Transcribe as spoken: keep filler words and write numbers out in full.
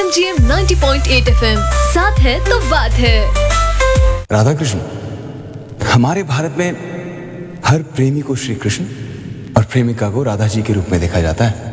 M G M ninety point eight F M, साथ है तो बात है। राधा कृष्ण, हमारे भारत में हर प्रेमी को श्री कृष्ण और प्रेमिका को राधा जी के रूप में देखा जाता है।